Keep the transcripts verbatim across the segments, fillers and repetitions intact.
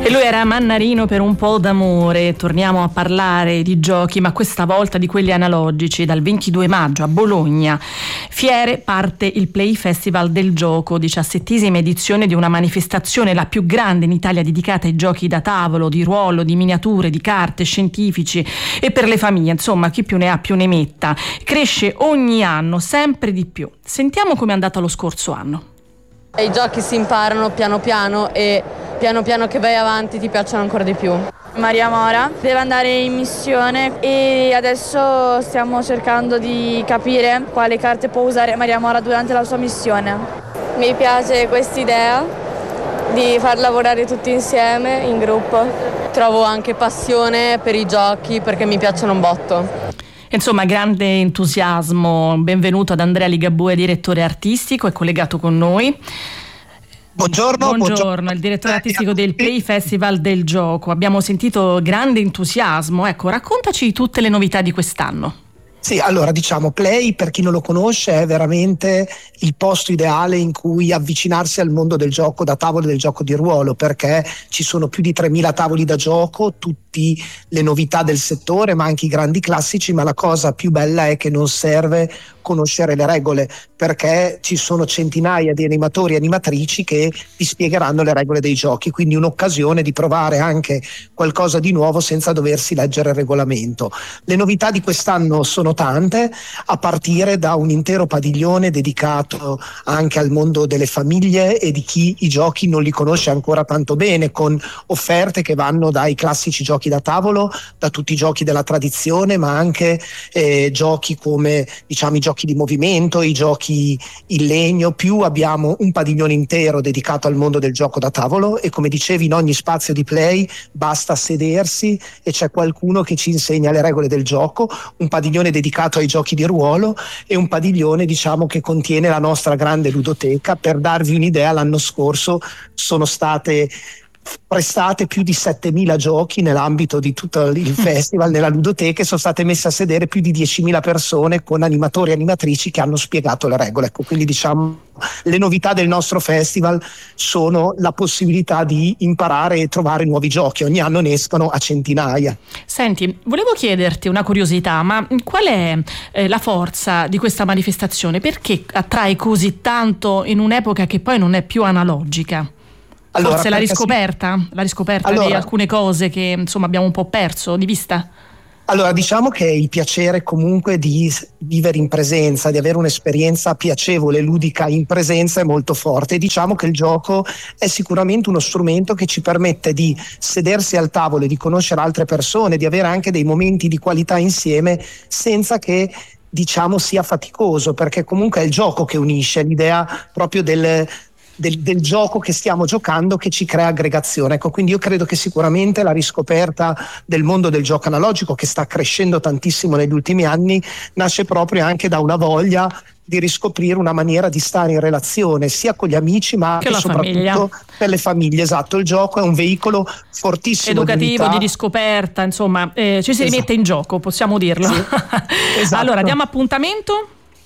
E lui era Mannarino per un po' d'amore. Torniamo a parlare di giochi, ma questa volta di quelli analogici. Dal ventidue maggio a Bologna Fiere parte il Play Festival del Gioco, diciassettesima edizione di una manifestazione, la più grande in Italia, dedicata ai giochi da tavolo, di ruolo, di miniature, di carte, scientifici e per le famiglie. Insomma, chi più ne ha più ne metta. Cresce ogni anno, sempre di più. Sentiamo com'è andata lo scorso anno. I giochi si imparano piano piano e piano piano che vai avanti ti piacciono ancora di più. Maria Mora deve andare in missione e adesso stiamo cercando di capire quale carte può usare Maria Mora durante la sua missione. Mi piace quest'idea di far lavorare tutti insieme in gruppo. Trovo anche passione per i giochi perché mi piacciono un botto. Insomma, grande entusiasmo. Benvenuto ad Andrea Ligabue, direttore artistico, è collegato con noi. Buongiorno, buongiorno, buongiorno. Il direttore artistico del Play Festival del Gioco. Abbiamo sentito grande entusiasmo. Ecco, raccontaci tutte le novità di quest'anno. Sì, allora diciamo Play, per chi non lo conosce, è veramente il posto ideale in cui avvicinarsi al mondo del gioco da tavolo e del gioco di ruolo, perché ci sono più di tremila tavoli da gioco, tutte le novità del settore, ma anche i grandi classici, ma la cosa più bella è che non serve conoscere le regole, perché ci sono centinaia di animatori e animatrici che vi spiegheranno le regole dei giochi, quindi un'occasione di provare anche qualcosa di nuovo senza doversi leggere il regolamento. Le novità di quest'anno sono tante, a partire da un intero padiglione dedicato anche al mondo delle famiglie e di chi i giochi non li conosce ancora tanto bene, con offerte che vanno dai classici giochi da tavolo, da tutti i giochi della tradizione, ma anche eh, giochi come diciamo i giochi di movimento, i giochi in legno. Più abbiamo un padiglione intero dedicato al mondo del gioco da tavolo e, come dicevi, in ogni spazio di Play basta sedersi e c'è qualcuno che ci insegna le regole del gioco, un padiglione dedicato ai giochi di ruolo e un padiglione diciamo che contiene la nostra grande ludoteca. Per darvi un'idea, l'anno scorso sono state prestate più di settemila giochi nell'ambito di tutto il festival nella ludoteca e sono state messe a sedere più di diecimila persone con animatori e animatrici che hanno spiegato le regole. Ecco, quindi diciamo le novità del nostro festival sono la possibilità di imparare e trovare nuovi giochi. Ogni anno ne escono a centinaia. Senti, volevo chiederti una curiosità, ma qual è eh, la forza di questa manifestazione? Perché attrae così tanto in un'epoca che poi non è più analogica? Allora, forse la riscoperta, si... la riscoperta allora, di alcune cose che insomma abbiamo un po' perso di vista? Allora, diciamo che il piacere comunque di vivere in presenza, di avere un'esperienza piacevole, ludica in presenza è molto forte. Diciamo che il gioco è sicuramente uno strumento che ci permette di sedersi al tavolo e di conoscere altre persone, di avere anche dei momenti di qualità insieme senza che diciamo sia faticoso, perché comunque è il gioco che unisce, l'idea proprio del Del, del gioco che stiamo giocando che ci crea aggregazione. Ecco, quindi io credo che sicuramente la riscoperta del mondo del gioco analogico, che sta crescendo tantissimo negli ultimi anni, nasce proprio anche da una voglia di riscoprire una maniera di stare in relazione sia con gli amici ma anche soprattutto famiglia. Per le famiglie. Esatto, il gioco è un veicolo fortissimo educativo, di, di riscoperta, insomma eh, ci si esatto. rimette in gioco, possiamo dirlo. Sì. Esatto. Allora diamo appuntamento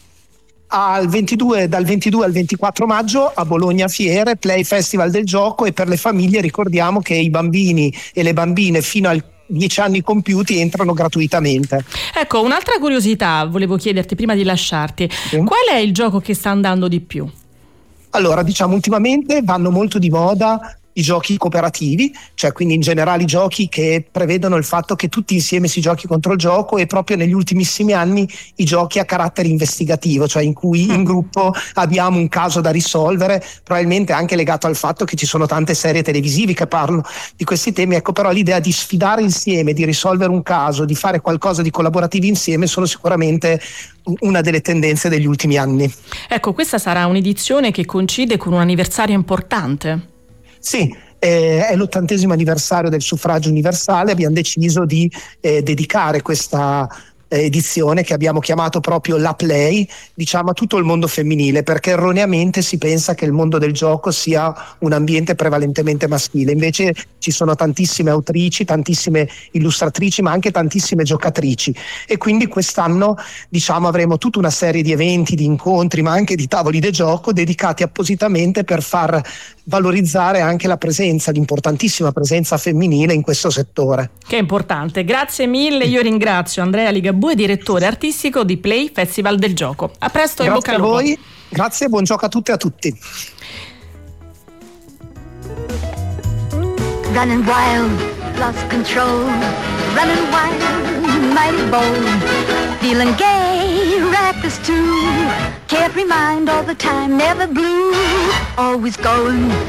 al ventidue, dal ventidue al ventiquattro maggio a Bologna Fiere, Play Festival del Gioco, e per le famiglie ricordiamo che i bambini e le bambine fino al dieci anni compiuti entrano gratuitamente. Ecco, un'altra curiosità volevo chiederti prima di lasciarti, sì. Qual è il gioco che sta andando di più? Allora, diciamo ultimamente vanno molto di moda i giochi cooperativi, cioè quindi in generale i giochi che prevedono il fatto che tutti insieme si giochi contro il gioco, e proprio negli ultimissimi anni i giochi a carattere investigativo, cioè in cui in gruppo abbiamo un caso da risolvere, probabilmente anche legato al fatto che ci sono tante serie televisive che parlano di questi temi. Ecco, però l'idea di sfidare insieme, di risolvere un caso, di fare qualcosa di collaborativo insieme sono sicuramente una delle tendenze degli ultimi anni. Ecco, questa sarà un'edizione che coincide con un anniversario importante. Sì, eh, è l'ottantesimo anniversario del suffragio universale. Abbiamo deciso di eh, dedicare questa edizione che abbiamo chiamato proprio La Play, diciamo a tutto il mondo femminile, perché erroneamente si pensa che il mondo del gioco sia un ambiente prevalentemente maschile, invece ci sono tantissime autrici, tantissime illustratrici, ma anche tantissime giocatrici, e quindi quest'anno diciamo avremo tutta una serie di eventi, di incontri, ma anche di tavoli del gioco dedicati appositamente per far valorizzare anche la presenza, l'importantissima presenza femminile in questo settore. Che è importante. Grazie mille, io ringrazio Andrea Ligabue, direttore artistico di Play Festival del Gioco. A presto e bocca al lupo. Grazie a voi, grazie e buon gioco a tutte e a tutti. Running wild, lost control, running wild, mighty bold, feeling gay, reckless too, carefree mind all the time, never blue, always going